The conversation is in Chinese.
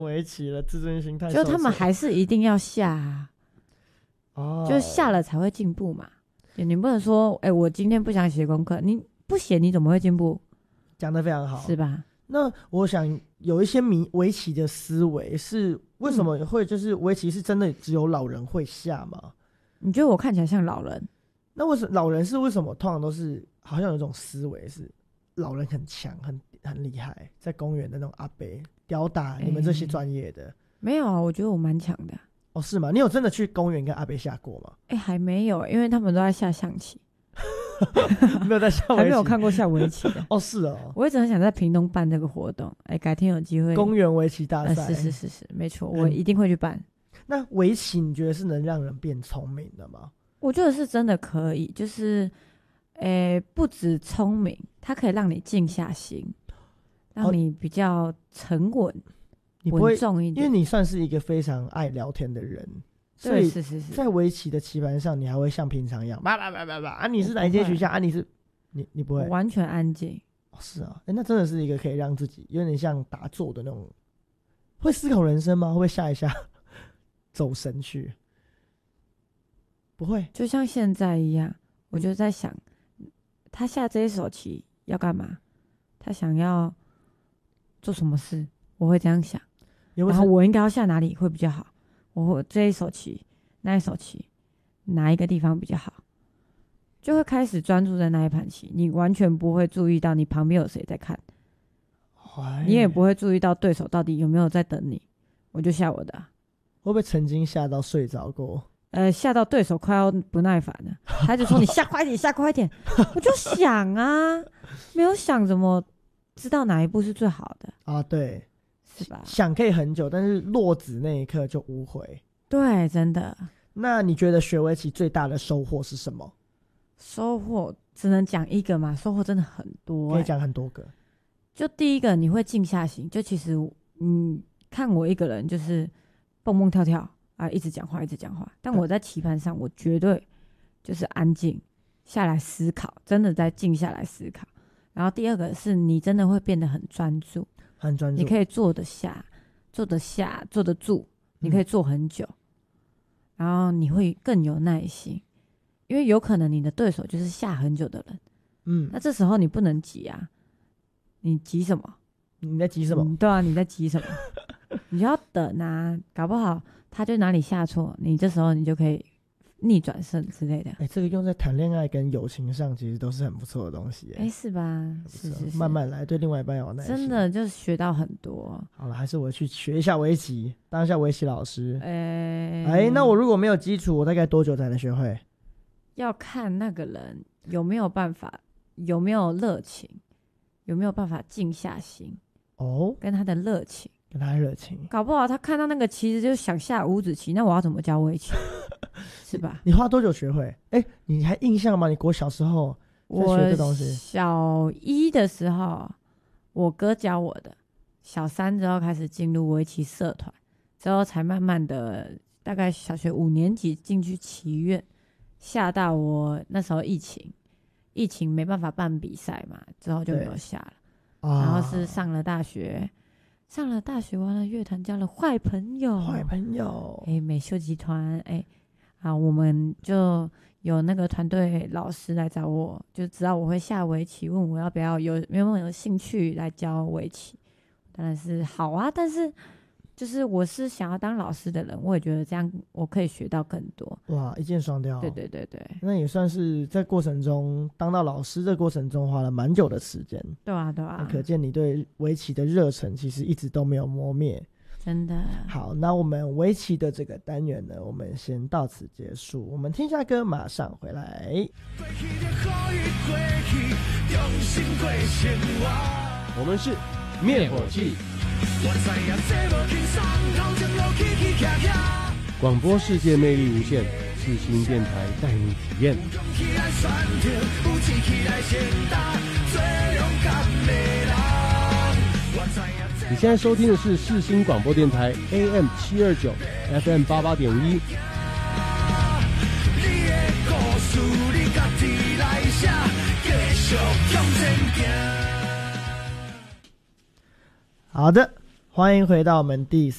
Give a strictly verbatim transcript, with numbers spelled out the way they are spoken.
围棋了，自尊心太受损。 就他们还是一定要下啊， 哦， 就下了才会进步嘛。你不能说，哎、欸，我今天不想写功课，你不写你怎么会进步？ 讲得非常好， 是吧？ 那我想有一些迷围棋的思维是为什么会就是围棋是真的只有老人会下吗？嗯、 你觉得我看起来像老人？ 那为什么老人是为什么通常都是好像有一种思维是老人很强很很厉害，在公园的那种阿伯吊打你们这些专业的、欸？ 没有啊，我觉得我蛮强的。 哦，是吗？你有真的去公园跟阿伯下过吗？ 哎、欸，还没有，因为他们都在下象棋。 没有在下围棋， 还没有看过下围棋的。 哦，是哦， 我一直很想在屏东办这个活动，哎、欸，改天有机会。 公园围棋大赛、 呃，是是是是，没错，我一定会去办。嗯、 那围棋你觉得是能让人变聪明的吗？ 我觉得是真的可以，就是，诶、欸，不止聪明，它可以让你静下心，让你比较沉稳、稳重一点。 因为你算是一个非常爱聊天的人。所以是是是， 在围棋的棋盘上，你还会像平常一样，叭叭叭叭叭啊！你是哪一间学校啊？你是你你不会？ 完全安静。 哦，是啊，欸，那真的是一个可以让自己有点像打坐的那种。会思考人生吗？会不会下一下走神去？不会， 就像现在一样，我就在想，他下这一手棋要干嘛？他想要做什么事？我会这样想， 有有， 然后我应该要下哪里会比较好？我这一手棋，那一手棋，哪一个地方比较好，就会开始专注在那一盘棋。你完全不会注意到你旁边有谁在看，你也不会注意到对手到底有没有在等你。我就下我的、啊。 会不会曾经下到睡着过？ 呃，下到对手快要不耐烦了，他就说你下快一点，下快一点。我就想啊，没有想怎么知道哪一步是最好的啊？对。 是吧？ 想可以很久，但是落子那一刻就无悔。 对，真的。 那你觉得学围棋最大的收获是什么？ 收获只能讲一个嘛，收获真的很多、欸， 可以讲很多个。 就第一个，你会静下心。就其实，嗯，看我一个人就是蹦蹦跳跳啊，一直讲话，一直讲话。但我在棋盘上，我绝对就是安静下来思考，真的在静下来思考。然后第二个是你真的会变得很专注。 很专注， 你可以坐得下，坐得下，坐得住，你可以坐很久、嗯，然后你会更有耐心，因为有可能你的对手就是下很久的人，嗯，那这时候你不能急啊，你急什么？ 你在急什么？ 嗯、对啊，你在急什么？你就要等啊，搞不好他就哪里下错，你这时候你就可以逆转胜之类的。 哎、欸，这个用在谈恋爱跟友情上，其实都是很不错的东西。 哎、欸，是吧？是是是， 慢慢来，对另外一半有耐心。 真的就是学到很多。 好了，还是我去学一下围棋，当一下围棋老师。哎、 欸， 哎、欸，那我如果没有基础，我大概多久才能学会？ 要看那个人有没有办法，有没有热情，有没有办法静下心。哦，跟他的热情。 跟他热情， 搞不好他看到那个棋子就想下五子棋，那我要怎么教围棋？是吧？ 你花多久学会？哎、欸，你还印象吗？你国小时候在学这东西？ 我小一的时候，我哥教我的。小三之后开始进入围棋社团，之后才慢慢的，大概小学五年级进去棋院，下到我那时候疫情，疫情没办法办比赛嘛，之后就没有下了。然后是上了大学。上了大学完了，乐团交了坏朋友， 坏朋友， 哎、欸，美秀集团，哎、欸，啊，我们就有那个团队老师来找我，就知道我会下围棋，问我要不要有有没有有兴趣来教围棋，当然是好啊，但是就是我是想要当老师的人，我也觉得这样我可以学到更多。 哇，一箭双雕。 对对对对， 那也算是在过程中当到老师的过程中花了蛮久的时间。 对啊对啊， 可见你对围棋的热忱其实一直都没有磨灭。 真的。 好，那我们围棋的这个单元呢，我们先到此结束，我们听下歌马上回来。 我们是灭火器，广播世界魅力无限，世新电台带你体验。你现在收听的是世新广播电台 A M 七二九 F M 八八点一。 好的， 欢迎回到我们第